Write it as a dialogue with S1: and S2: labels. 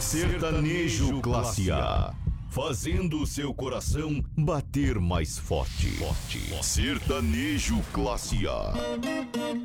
S1: Sertanejo Classe A, fazendo o seu coração bater mais forte. Sertanejo Classe A.